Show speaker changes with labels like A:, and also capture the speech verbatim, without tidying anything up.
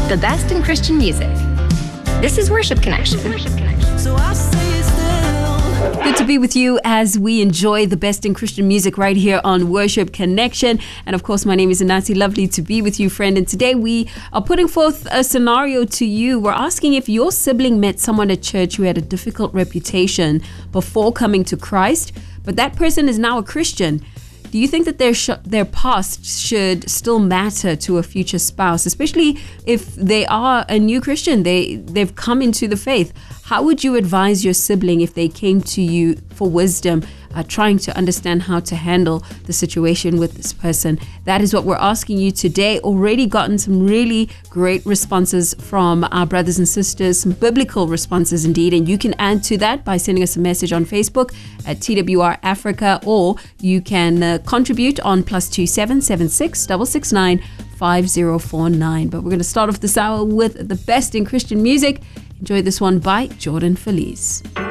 A: The best in Christian music. This is Worship Connection.
B: So I say still.
C: Good to be with you as we enjoy the best in Christian music right here on Worship Connection. And of course, my name is Anansi. Lovely to be with you, friend. And today we are putting forth a scenario to you. We're asking if your sibling met someone at church who had a difficult reputation before coming to Christ, but that person is now a Christian. Do you think that their sh- their past should still matter to a future spouse, especially if they are a new Christian, they, they've come into the faith? How would you advise your sibling if they came to you for wisdom, uh, trying to understand how to handle the situation with this person? That is what we're asking you today. Already gotten some really great responses from our brothers and sisters, some biblical responses indeed. And you can add to that by sending us a message on Facebook at T W R Africa, or you can uh, contribute on plus two seven seven six double six nine five zero four nine. But we're going to start off this hour with the best in Christian music. Enjoy this one by Jordan Feliz.